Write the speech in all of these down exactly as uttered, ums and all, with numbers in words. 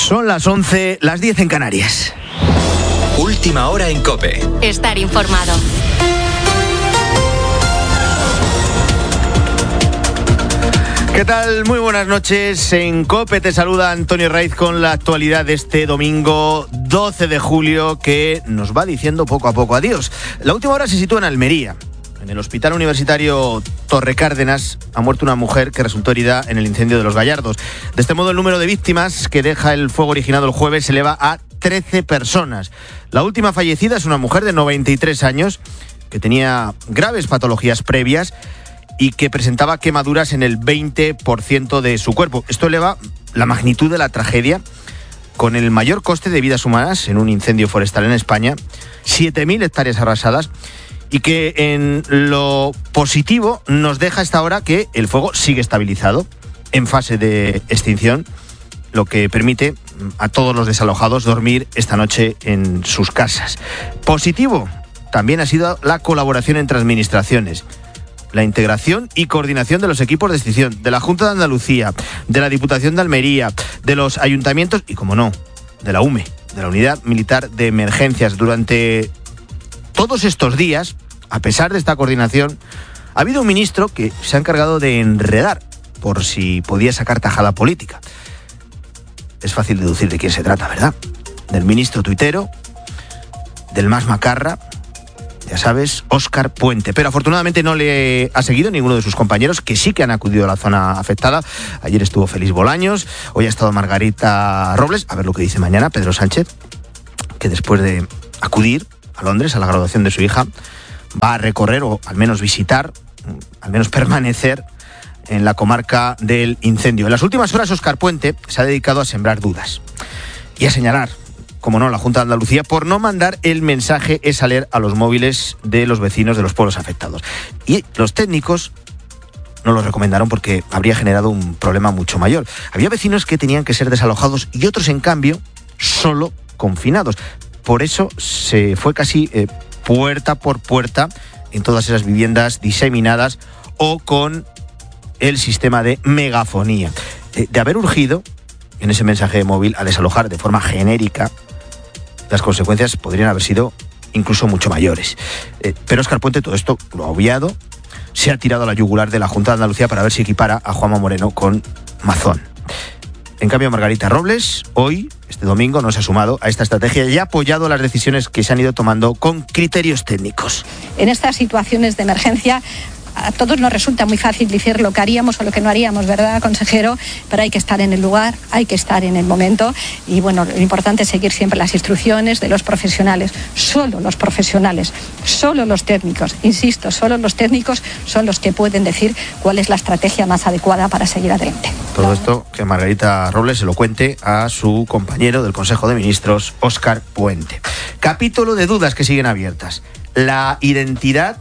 Son las once, las diez en Canarias. Última hora en COPE. Estar informado. ¿Qué tal? Muy buenas noches. En COPE te saluda Antonio Raiz con la actualidad de este domingo doce de julio que nos va diciendo poco a poco adiós. La última hora se sitúa en Almería. En el Hospital Universitario Torre Cárdenas ha muerto una mujer que resultó herida en el incendio de Los Gallardos. De este modo, el número de víctimas que deja el fuego originado el jueves se eleva a trece personas. La última fallecida es una mujer de noventa y tres años que tenía graves patologías previas y que presentaba quemaduras en el veinte por ciento de su cuerpo. Esto eleva la magnitud de la tragedia con el mayor coste de vidas humanas en un incendio forestal en España, siete mil hectáreas arrasadas, y que en lo positivo nos deja hasta ahora que el fuego sigue estabilizado en fase de extinción, lo que permite a todos los desalojados dormir esta noche en sus casas. Positivo también ha sido la colaboración entre administraciones, la integración y coordinación de los equipos de extinción, de la Junta de Andalucía, de la Diputación de Almería, de los ayuntamientos y, como no, de la U M E, de la Unidad Militar de Emergencias. Durante todos estos días, a pesar de esta coordinación, ha habido un ministro que se ha encargado de enredar por si podía sacar tajada política. Es fácil deducir de quién se trata, ¿verdad? Del ministro tuitero, del más macarra, ya sabes, Óscar Puente. Pero afortunadamente no le ha seguido ninguno de sus compañeros, que sí que han acudido a la zona afectada. Ayer estuvo Félix Bolaños, hoy ha estado Margarita Robles. A ver lo que dice mañana Pedro Sánchez, que después de acudir a Londres a la graduación de su hija, va a recorrer o al menos visitar, al menos permanecer en la comarca del incendio. En las últimas horas, Óscar Puente se ha dedicado a sembrar dudas y a señalar, como no, la Junta de Andalucía por no mandar el mensaje e-Saler a los móviles de los vecinos de los pueblos afectados. Y los técnicos no lo recomendaron porque habría generado un problema mucho mayor. Había vecinos que tenían que ser desalojados y otros, en cambio, solo confinados. Por eso se fue casi eh, puerta por puerta en todas esas viviendas diseminadas o con el sistema de megafonía. Eh, de haber urgido en ese mensaje de móvil a desalojar de forma genérica, las consecuencias podrían haber sido incluso mucho mayores. Eh, pero Óscar Puente todo esto lo ha obviado, se ha tirado a la yugular de la Junta de Andalucía para ver si equipara a Juanma Moreno con Mazón. En cambio, Margarita Robles, hoy, este domingo, no se ha sumado a esta estrategia y ha apoyado las decisiones que se han ido tomando con criterios técnicos. En estas situaciones de emergencia, a todos nos resulta muy fácil decir lo que haríamos o lo que no haríamos, ¿verdad, consejero? Pero hay que estar en el lugar, hay que estar en el momento y, bueno, lo importante es seguir siempre las instrucciones de los profesionales. Solo los profesionales, solo los técnicos, insisto, solo los técnicos son los que pueden decir cuál es la estrategia más adecuada para seguir adelante. Todo esto que Margarita Robles se lo cuente a su compañero del Consejo de Ministros, Óscar Puente. Capítulo de dudas que siguen abiertas. La identidad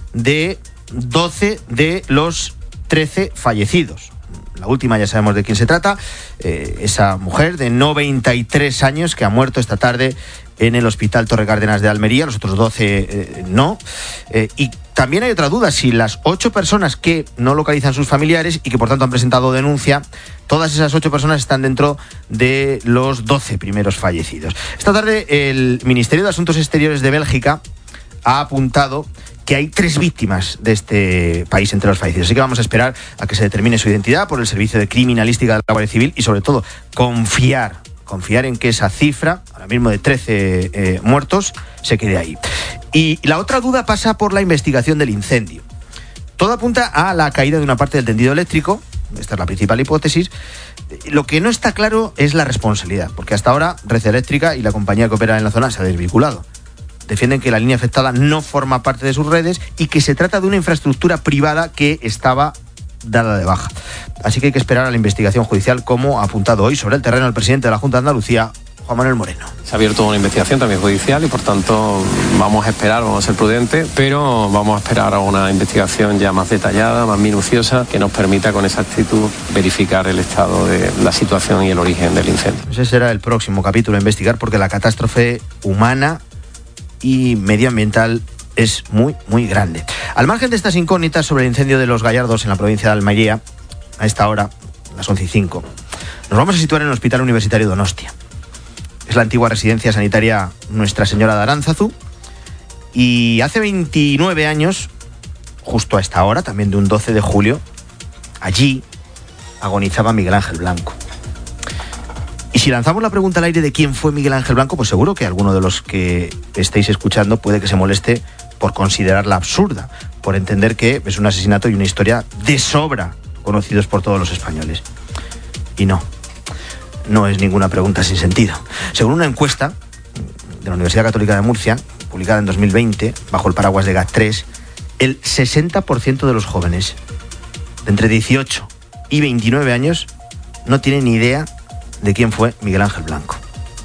de doce de los trece fallecidos. La última ya sabemos de quién se trata, eh, esa mujer de noventa y tres años que ha muerto esta tarde en el Hospital Torre Cárdenas de Almería, los otros doce eh, no. Eh, y también hay otra duda, si las ocho personas que no localizan sus familiares y que por tanto han presentado denuncia, todas esas ocho personas están dentro de los doce primeros fallecidos. Esta tarde el Ministerio de Asuntos Exteriores de Bélgica ha apuntado que hay tres víctimas de este país entre los fallecidos. Así que vamos a esperar a que se determine su identidad por el Servicio de Criminalística de la Guardia Civil y, sobre todo, confiar, confiar en que esa cifra, ahora mismo de trece eh, muertos, se quede ahí. Y la otra duda pasa por la investigación del incendio. Todo apunta a la caída de una parte del tendido eléctrico. Esta es la principal hipótesis. Lo que no está claro es la responsabilidad, porque hasta ahora Red Eléctrica y la compañía que opera en la zona se ha desvinculado. Defienden que la línea afectada no forma parte de sus redes y que se trata de una infraestructura privada que estaba dada de baja. Así que hay que esperar a la investigación judicial, como ha apuntado hoy sobre el terreno el presidente de la Junta de Andalucía, Juan Manuel Moreno. Se ha abierto una investigación también judicial y, por tanto, vamos a esperar, vamos a ser prudentes, pero vamos a esperar a una investigación ya más detallada, más minuciosa, que nos permita con exactitud verificar el estado de la situación y el origen del incendio. Ese será el próximo capítulo a investigar, porque la catástrofe humana y medioambiental es muy, muy grande. Al margen de estas incógnitas sobre el incendio de Los Gallardos en la provincia de Almería, a esta hora, las once y cinco, Nos vamos a situar en el Hospital Universitario Donostia. Es la antigua residencia sanitaria Nuestra Señora de Aránzazu. Y hace veintinueve años, justo a esta hora, también de un doce de julio, allí agonizaba Miguel Ángel Blanco. Y si lanzamos la pregunta al aire de quién fue Miguel Ángel Blanco, pues seguro que alguno de los que estéis escuchando puede que se moleste por considerarla absurda, por entender que es un asesinato y una historia de sobra conocidos por todos los españoles. Y no, no es ninguna pregunta sin sentido. Según una encuesta de la Universidad Católica de Murcia, publicada en dos mil veinte, bajo el paraguas de GAT tres, el sesenta por ciento de los jóvenes de entre dieciocho y veintinueve años no tienen ni idea de quién fue Miguel Ángel Blanco.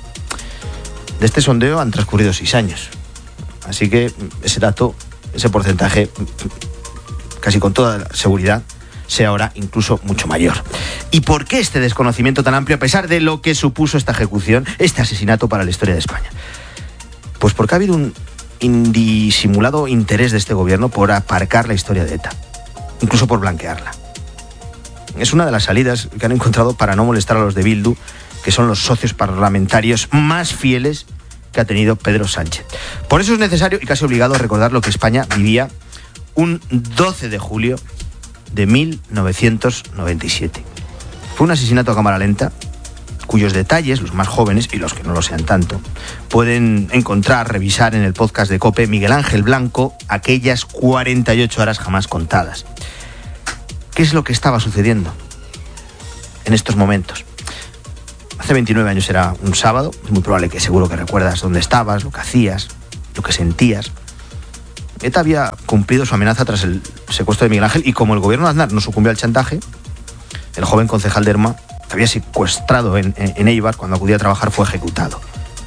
De este sondeo han transcurrido seis años, así que ese dato, ese porcentaje, casi con toda seguridad, sea ahora incluso mucho mayor. ¿Y por qué este desconocimiento tan amplio a pesar de lo que supuso esta ejecución, este asesinato para la historia de España? Pues porque ha habido un indisimulado interés de este gobierno por aparcar la historia de ETA, incluso por blanquearla. Es una de las salidas que han encontrado para no molestar a los de Bildu, que son los socios parlamentarios más fieles que ha tenido Pedro Sánchez. Por eso es necesario y casi obligado recordar lo que España vivía un doce de julio de mil novecientos noventa y siete. Fue un asesinato a cámara lenta, cuyos detalles, los más jóvenes y los que no lo sean tanto, pueden encontrar, revisar en el podcast de COPE Miguel Ángel Blanco, aquellas cuarenta y ocho horas jamás contadas. ¿Qué es lo que estaba sucediendo en estos momentos? Hace veintinueve años era un sábado, es muy probable que seguro que recuerdas dónde estabas, lo que hacías, lo que sentías. ETA había cumplido su amenaza tras el secuestro de Miguel Ángel y como el gobierno de Aznar no sucumbió al chantaje, el joven concejal de Erma, que había secuestrado en, en, en Eibar cuando acudía a trabajar, fue ejecutado.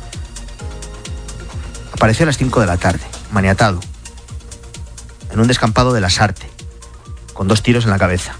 Apareció a las cinco de la tarde, maniatado, en un descampado de Lasarte, con dos tiros en la cabeza.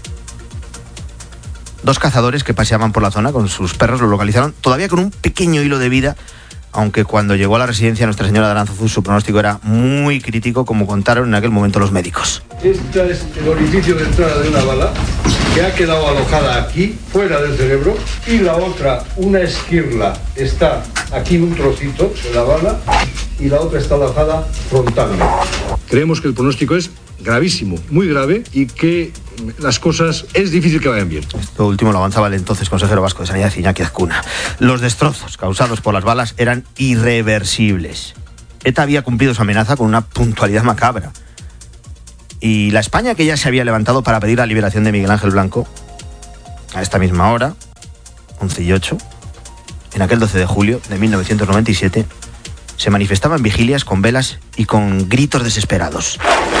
Dos cazadores que paseaban por la zona con sus perros lo localizaron todavía con un pequeño hilo de vida, aunque cuando llegó a la residencia Nuestra Señora de Aránzazu su pronóstico era muy crítico, como contaron en aquel momento los médicos. Este es el orificio de entrada de una bala que ha quedado alojada aquí, fuera del cerebro, y la otra, una esquirla, está aquí un trocito de la bala y la otra está alojada frontalmente. Creemos que el pronóstico es gravísimo, muy grave, y que las cosas es difícil que vayan bien. Esto último lo avanzaba el entonces consejero vasco de Sanidad, Iñaki Azcuna. Los destrozos causados por las balas eran irreversibles. ETA había cumplido su amenaza con una puntualidad macabra. Y la España que ya se había levantado para pedir la liberación de Miguel Ángel Blanco, a esta misma hora, once y ocho, en aquel doce de julio de mil novecientos noventa y siete, se manifestaba en vigilias con velas y con gritos desesperados.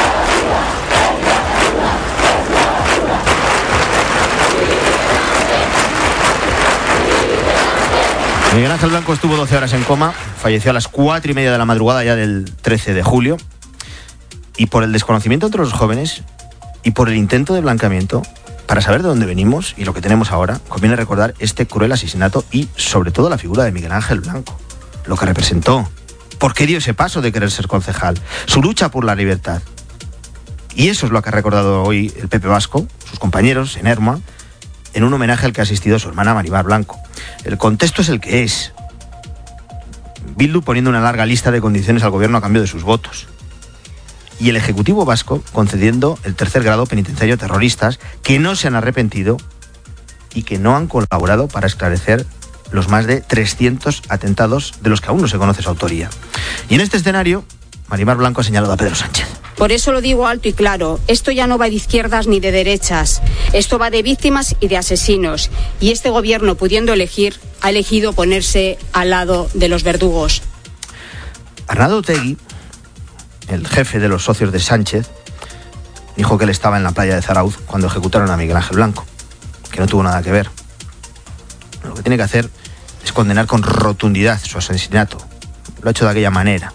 Miguel Ángel Blanco estuvo doce horas en coma, falleció a las cuatro y media de la madrugada ya del trece de julio, y por el desconocimiento entre los jóvenes y por el intento de blanqueamiento, para saber de dónde venimos y lo que tenemos ahora, conviene recordar este cruel asesinato y sobre todo la figura de Miguel Ángel Blanco, lo que representó, por qué dio ese paso de querer ser concejal, su lucha por la libertad. Y eso es lo que ha recordado hoy el P P vasco, sus compañeros en Erma, en un homenaje al que ha asistido su hermana Marimar Blanco. El contexto es el que es. Bildu poniendo una larga lista de condiciones al gobierno a cambio de sus votos. Y el Ejecutivo vasco concediendo el tercer grado penitenciario a terroristas que no se han arrepentido y que no han colaborado para esclarecer los más de trescientos atentados de los que aún no se conoce su autoría. Y en este escenario, Marimar Blanco ha señalado a Pedro Sánchez. Por eso lo digo alto y claro, esto ya no va de izquierdas ni de derechas, esto va de víctimas y de asesinos. Y este gobierno, pudiendo elegir, ha elegido ponerse al lado de los verdugos. Arnaldo Otegi, el jefe de los socios de Sánchez, dijo que él estaba en la playa de Zarauz cuando ejecutaron a Miguel Ángel Blanco, que no tuvo nada que ver. Lo que tiene que hacer es condenar con rotundidad su asesinato. Lo ha hecho de aquella manera.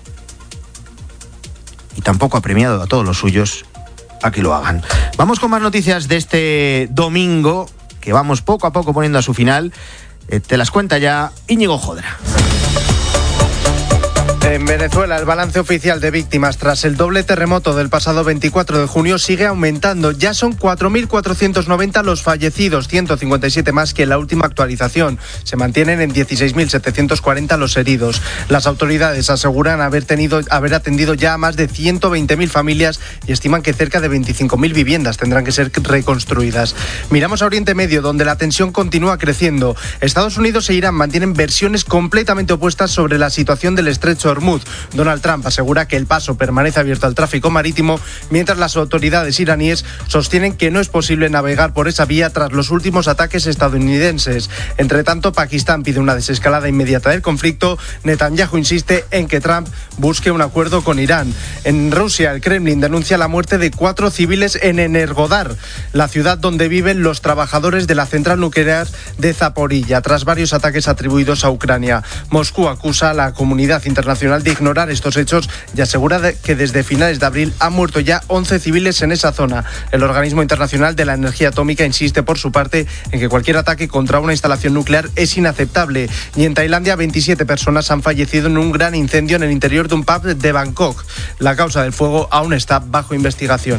Y tampoco ha premiado a todos los suyos a que lo hagan. Vamos con más noticias de este domingo, que vamos poco a poco poniendo a su final. Eh, te las cuenta ya Íñigo Jodra. En Venezuela, el balance oficial de víctimas tras el doble terremoto del pasado veinticuatro de junio sigue aumentando. Ya son cuatro mil cuatrocientos noventa los fallecidos, ciento cincuenta y siete más que en la última actualización. Se mantienen en dieciséis mil setecientos cuarenta los heridos. Las autoridades aseguran haber, tenido, haber atendido ya a más de ciento veinte mil familias y estiman que cerca de veinticinco mil viviendas tendrán que ser reconstruidas. Miramos a Oriente Medio, donde la tensión continúa creciendo. Estados Unidos e Irán mantienen versiones completamente opuestas sobre la situación del estrecho Hormuz. Donald Trump asegura que el paso permanece abierto al tráfico marítimo, mientras las autoridades iraníes sostienen que no es posible navegar por esa vía tras los últimos ataques estadounidenses. Entre tanto, Pakistán pide una desescalada inmediata del conflicto. Netanyahu insiste en que Trump busque un acuerdo con Irán. En Rusia, el Kremlin denuncia la muerte de cuatro civiles en Energodar, la ciudad donde viven los trabajadores de la central nuclear de Zaporilla, tras varios ataques atribuidos a Ucrania. Moscú acusa a la comunidad internacional de ignorar estos hechos y asegura de que desde finales de abril han muerto ya once civiles en esa zona. El Organismo Internacional de la Energía Atómica insiste por su parte en que cualquier ataque contra una instalación nuclear es inaceptable. Y en Tailandia, veintisiete personas han fallecido en un gran incendio en el interior de un pub de Bangkok. La causa del fuego aún está bajo investigación.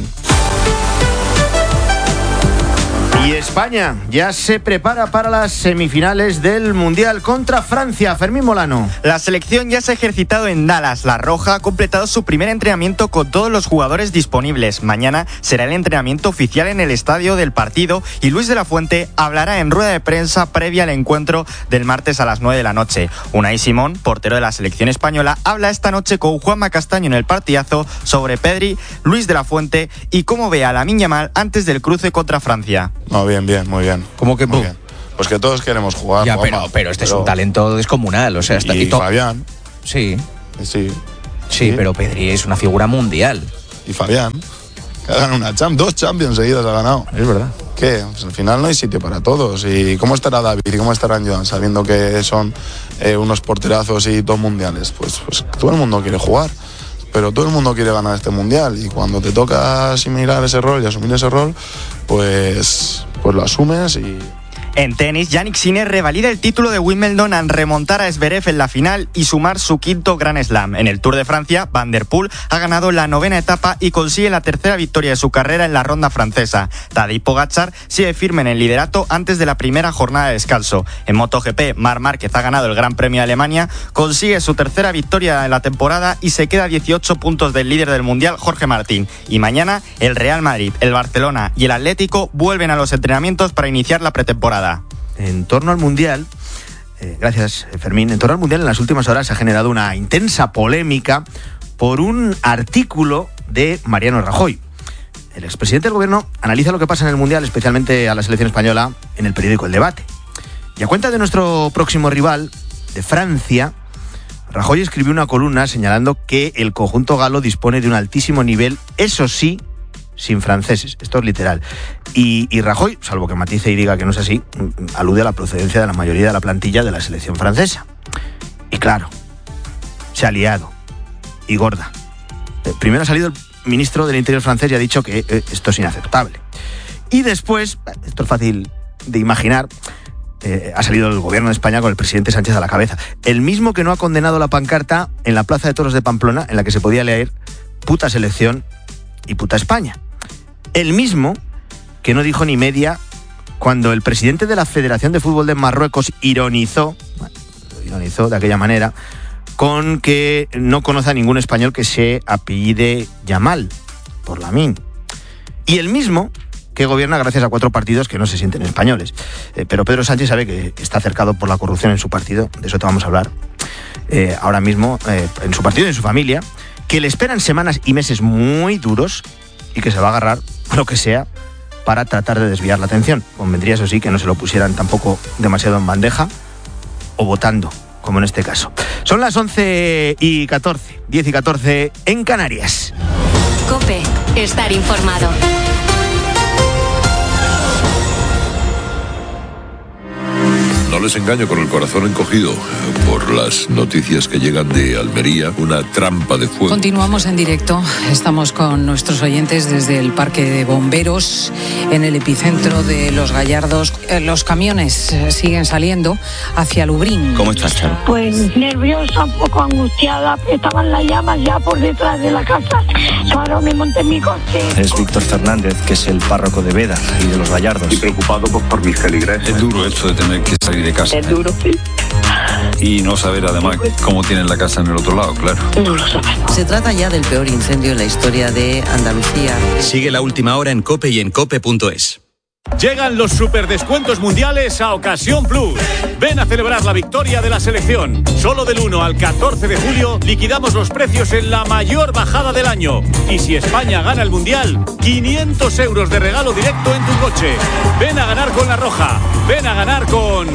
Y España ya se prepara para las semifinales del Mundial contra Francia. Fermín Molano. La selección ya se ha ejercitado en Dallas. La Roja ha completado su primer entrenamiento con todos los jugadores disponibles. Mañana será el entrenamiento oficial en el estadio del partido y Luis de la Fuente hablará en rueda de prensa previa al encuentro del martes a las nueve de la noche. Unai Simón, portero de la selección española, habla esta noche con Juanma Castaño en el partidazo sobre Pedri, Luis de la Fuente y cómo ve a Lamine Yamal antes del cruce contra Francia. No, bien, bien, muy bien. ¿Cómo que muy bien? Pues que todos queremos jugar. Ya, pero, pero este pero... es un talento descomunal. O sea, está y, y to... Fabián. Sí. Sí. Sí, sí, pero Pedri es una figura mundial. Y Fabián, que ha ganado una champ, dos Champions seguidas ha ganado. Es verdad. ¿Qué? Pues al final no hay sitio para todos. ¿Y cómo estará David y cómo estará Joan sabiendo que son eh, unos porterazos y dos mundiales? Pues, pues todo el mundo quiere jugar. Pero todo el mundo quiere ganar este mundial y cuando te toca asimilar ese rol y asumir ese rol, pues, pues lo asumes y... En tenis, Jannik Sinner revalida el título de Wimbledon al remontar a Zverev en la final y sumar su quinto Grand Slam. En el Tour de Francia, Van der Poel ha ganado la novena etapa y consigue la tercera victoria de su carrera en la ronda francesa. Tadej Pogačar sigue firme en el liderato antes de la primera jornada de descanso. En MotoGP, Marc Márquez ha ganado el Gran Premio de Alemania, consigue su tercera victoria en la temporada y se queda a dieciocho puntos del líder del Mundial, Jorge Martín. Y mañana, el Real Madrid, el Barcelona y el Atlético vuelven a los entrenamientos para iniciar la pretemporada. En torno al Mundial, eh, gracias Fermín, en torno al Mundial en las últimas horas se ha generado una intensa polémica por un artículo de Mariano Rajoy. El expresidente del gobierno analiza lo que pasa en el Mundial, especialmente a la selección española, en el periódico El Debate. Y a cuenta de nuestro próximo rival, de Francia, Rajoy escribió una columna señalando que el conjunto galo dispone de un altísimo nivel, eso sí, sin franceses. Esto es literal. Y, y Rajoy, salvo que matice y diga que no es así, alude a la procedencia de la mayoría de la plantilla de la selección francesa. Y claro, se ha liado. Y gorda. Primero ha salido el ministro del Interior francés y ha dicho que eh, esto es inaceptable. Y después, esto es fácil de imaginar, eh, ha salido el gobierno de España con el presidente Sánchez a la cabeza. El mismo que no ha condenado la pancarta en la Plaza de Toros de Pamplona, en la que se podía leer puta selección y puta España. El mismo que no dijo ni media cuando el presidente de la Federación de Fútbol de Marruecos ironizó, bueno, ironizó de aquella manera, con que no conoce a ningún español que se apellide Yamal, por Lamine. Y el mismo que gobierna gracias a cuatro partidos que no se sienten españoles. Eh, pero Pedro Sánchez sabe que está cercado por la corrupción en su partido, de eso te vamos a hablar eh, ahora mismo, eh, en su partido y en su familia, que le esperan semanas y meses muy duros y que se va a agarrar a lo que sea para tratar de desviar la atención. Convendría, eso sí, que no se lo pusieran tampoco demasiado en bandeja o votando, como en este caso. Son las once y catorce, diez y catorce en Canarias. COPE, estar informado. No les engaño, con el corazón encogido por las noticias que llegan de Almería, una trampa de fuego. Continuamos en directo, estamos con nuestros oyentes desde el Parque de Bomberos, en el epicentro de Los Gallardos. Los camiones siguen saliendo hacia Lubrín. ¿Cómo estás, Charo? Pues nerviosa, un poco angustiada, estaban las llamas ya por detrás de la casa. Claro, me monté en mi coche. Es Víctor Fernández, que es el párroco de Veda y de Los Gallardos. Estoy preocupado pues, por mis feligreses. Es duro esto de tener que salir de casa. Es duro, sí. Y no saber además cómo tienen la casa en el otro lado, claro. No lo sabemos. Se trata ya del peor incendio en la historia de Andalucía. Sigue La Última Hora en COPE y en cope punto es. Llegan los superdescuentos mundiales a Ocasión Plus. Ven a celebrar la victoria de la selección. Solo del uno al catorce de julio liquidamos los precios en la mayor bajada del año. Y si España gana el mundial, quinientos euros de regalo directo en tu coche. Ven a ganar con La Roja. Ven a ganar con